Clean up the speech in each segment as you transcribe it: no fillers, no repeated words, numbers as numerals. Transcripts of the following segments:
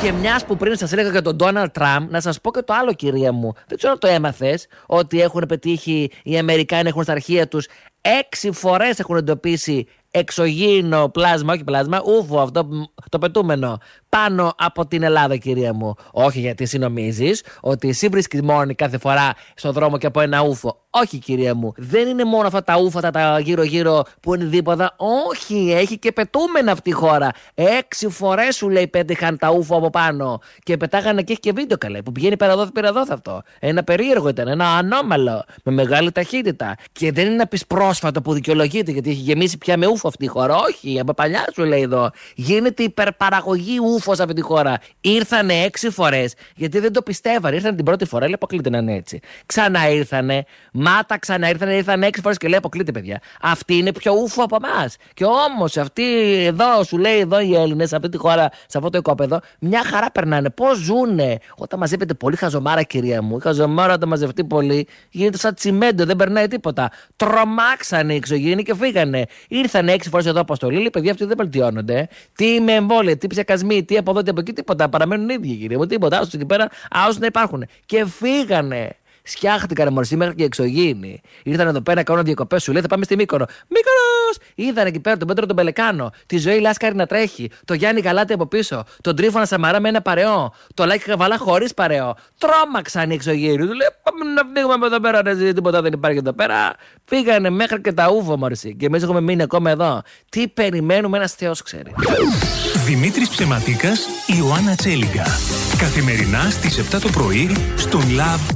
Και μιας που πριν σας έλεγα για τον Ντόναλντ Τραμπ, να σας πω και το άλλο, κυρία μου. Δεν ξέρω αν το έμαθες, ότι έχουν πετύχει οι Αμερικάνοι, έχουν στα αρχεία τους 6 φορές έχουν εντοπίσει εξωγήινο πλάσμα, όχι πλάσμα, ούφο, αυτό το πετούμενο, πάνω από την Ελλάδα, κυρία μου. Όχι γιατί εσύ νομίζεις ότι εσύ βρίσκεις μόνη κάθε φορά στον δρόμο και από ένα ούφο. Όχι, κυρία μου. Δεν είναι μόνο αυτά τα ούφατα τα γύρω-γύρω που είναι δίποδα. Όχι, έχει και πετούμενα αυτή η χώρα. 6 φορές σου λέει πέτυχαν τα ούφο από πάνω. Και πετάγανε και έχει και βίντεο καλέ. Που πηγαίνει πέρα εδώ αυτό. Ένα περίεργο ήταν, ένα ανώμαλο. Με μεγάλη ταχύτητα. Και δεν είναι να πεις πρόσφατο που δικαιολογείται γιατί έχει γεμίσει πια με ούφο αυτή η χώρα. Όχι, από παλιά σου λέει εδώ. Γίνεται υπερπαραγωγή ούφο σε αυτή τη χώρα. Ήρθανε 6 φορές γιατί δεν το πιστεύανε. Ήρθαν την πρώτη φορά, λέει αποκλείται να είναι έτσι. Ξαναήρθανε. Μάτα ξαναήρθανε, ήρθαν 6 φορές και λέει αποκλείται, παιδιά. Αυτή είναι πιο ούφο από εμάς. Και όμως αυτοί εδώ, σου λέει εδώ οι Έλληνες, σε αυτή τη χώρα, σε αυτό το οικόπεδο, μια χαρά περνάνε. Πώς ζουνε? Όταν μαζεύεται πολύ χαζομάρα, κυρία μου, η χαζομάρα όταν μαζευτεί πολύ, γίνεται σαν τσιμέντο, δεν περνάει τίποτα. Τρομάξανε οι εξωγήινοι και φύγανε. Ήρθαν 6 φορές εδώ αποστολή, λέει παιδιά αυτοί δεν βελτιώνονται. Τι με εμβόλια, τι ψεκασμοί, τι από εδώ, τι από εκεί, τίποτα. Παραμένουν οι ίδιοι, κύριε μου, τίποτα. Άσου εκεί πέρα, άσου να υπάρχουν. Και φύγανε. Σκιάχτηκαν μωρσί μέχρι και εξωγήινοι. Ήρθαν εδώ πέρα να κάνουν διακοπές. Σου λέει θα πάμε στη Μύκονο. Μύκονος! Είδαν εκεί πέρα τον Πέτρο τον Πελεκάνο. Τη Ζωή Λάσκαρη να τρέχει. Το Γιάννη Γαλάτη από πίσω. Τον Τρίφωνα Σαμαρά με ένα παρεό. Το Λάκη Καβαλά χωρίς παρεό. Τρόμαξαν οι εξωγήινοι. Του λέει πάμε να φύγουμε από εδώ πέρα. Ρε, τίποτα δεν υπάρχει εδώ πέρα. Φύγανε μέχρι και τα ούφο μωρσί. Και εμείς έχουμε μείνει ακόμα εδώ. Τι περιμένουμε, ένας Θεός ξέρει. Δημήτρης Ψεματίκας, Ιωάννα Τσέλιγκα. Καθημερινά στις 7 το πρωί στον Love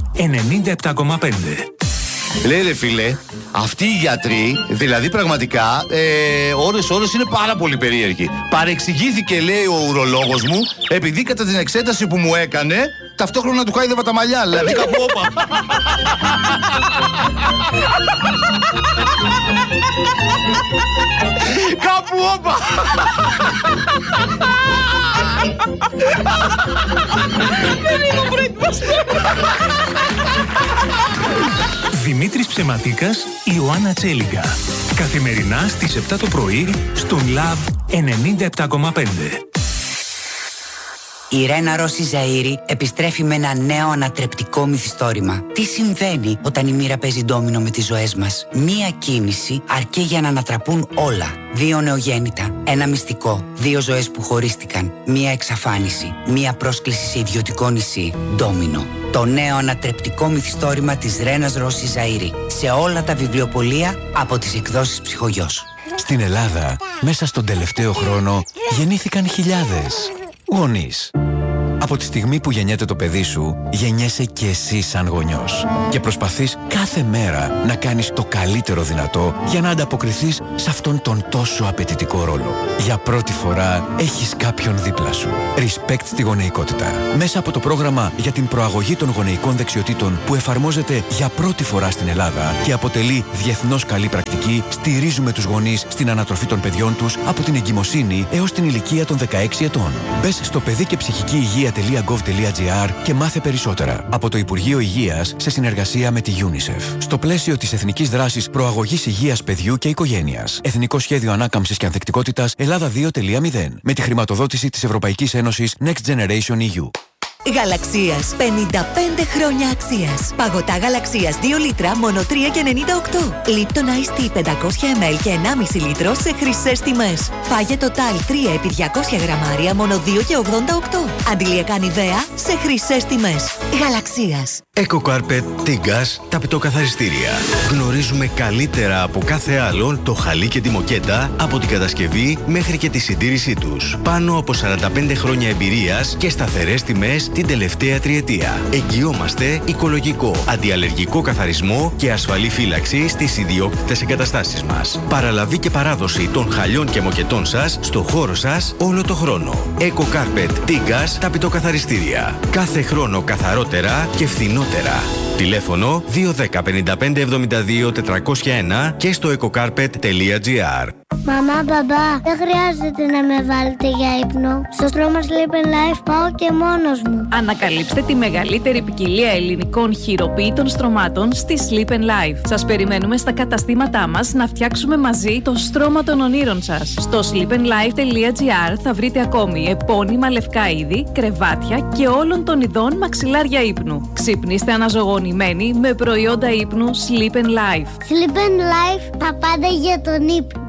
97,5. Λέει ρε φίλε, αυτοί οι γιατροί, δηλαδή πραγματικά, ώρες είναι πάρα πολύ περίεργοι. Παρεξηγήθηκε, λέει ο ουρολόγος μου, επειδή κατά την εξέταση που μου έκανε, ταυτόχρονα του χάιδευα τα μαλλιά, δηλαδή κάπου όπα. Κάπου όπα. Δεν ήμουν προετοιμασμένη. Δημήτρης Ψεματίκας, Ιωάννα Τσέλιγκα. Καθημερινά στις 7 το πρωί στον Love 97,5. Η Ρένα Ρώση Ζαΐρη επιστρέφει με ένα νέο ανατρεπτικό μυθιστόρημα. Τι συμβαίνει όταν η μοίρα παίζει ντόμινο με τις ζωές μας? Μία κίνηση αρκεί για να ανατραπούν όλα. 2 νεογέννητα, ένα μυστικό, 2 ζωές που χωρίστηκαν, μία εξαφάνιση, μία πρόσκληση σε ιδιωτικό νησί. Ντόμινο. Το νέο ανατρεπτικό μυθιστόρημα της Ρένας Ρώση Ζαΐρη. Σε όλα τα βιβλιοπωλεία από τις εκδόσεις Ψυχογιός. Στην Ελλάδα, μέσα στον τελευταίο χρόνο, γεννήθηκαν χιλιάδες γονείς. Από τη στιγμή που γεννιέται το παιδί σου, γεννιέσαι και εσύ σαν γονιός. Και προσπαθείς κάθε μέρα να κάνεις το καλύτερο δυνατό για να ανταποκριθείς σε αυτόν τον τόσο απαιτητικό ρόλο. Για πρώτη φορά έχεις κάποιον δίπλα σου. Respect στη γονεϊκότητα. Μέσα από το πρόγραμμα για την προαγωγή των γονεϊκών δεξιοτήτων που εφαρμόζεται για πρώτη φορά στην Ελλάδα και αποτελεί διεθνώς καλή πρακτική, στηρίζουμε τους γονείς στην ανατροφή των παιδιών τους από την εγκυμοσύνη έως την ηλικία των 16 ετών. Μπες στο παιδί και ψυχική υγεία.gov.gr και μάθε περισσότερα. Από το Υπουργείο Υγείας σε συνεργασία με τη UNICEF. Στο πλαίσιο της Εθνικής Δράσης Προαγωγής Υγείας Παιδιού και Οικογένειας. Εθνικό Σχέδιο Ανάκαμψης και Ανθεκτικότητας Ελλάδα 2.0. Με τη χρηματοδότηση της Ευρωπαϊκής Ένωσης Next Generation EU. Γαλαξίας. 55 χρόνια αξίας. Παγωτά Γαλαξίας 2 λίτρα μόνο 3,98. Lipton Ice Tea 500 ml και 1,5 λίτρο σε χρυσές τιμές. Φάγε Total 3 επί 200 γραμμάρια μόνο 2,88. Αντιλιακά Νιβαία σε χρυσές τιμές. Γαλαξίας. EcoCarpet Tigas, τα πιτοκαθαριστήρια. Γνωρίζουμε καλύτερα από κάθε άλλον το χαλί και τη μοκέτα από την κατασκευή μέχρι και τη συντήρησή τους. Πάνω από 45 χρόνια εμπειρίας και σταθερές τιμές την τελευταία τριετία. Εγγυόμαστε οικολογικό, αντιαλλεργικό καθαρισμό και ασφαλή φύλαξη στις ιδιόκτητες εγκαταστάσεις μας. Παραλαβή και παράδοση των χαλιών και μοκετών σας στο χώρο σας όλο το χρόνο. EcoCarpet Tigas, τα πιτοκαθαριστήρια. Κάθε χρόνο καθαρότερα και φθηνότερα. Τηλέφωνο 210 55 72 401 και στο ecocarpet.gr. Μαμά, μπαμπά, δεν χρειάζεται να με βάλετε για ύπνο. Στο στρώμα Sleep and Life πάω και μόνος μου. Ανακαλύψτε τη μεγαλύτερη ποικιλία ελληνικών χειροποίητων στρωμάτων στη Sleep and Life. Σας περιμένουμε στα καταστήματά μας να φτιάξουμε μαζί το στρώμα των ονείρων σας. Στο sleepandlife.gr θα βρείτε ακόμη επώνυμα λευκά είδη, κρεβάτια και όλων των ειδών μαξιλάρια ύπνου. Ξυπνήστε αναζωογονημένοι με προϊόντα ύπνου Sleep and Life. Sleep and Life, τα πάντα για τον ύπνο.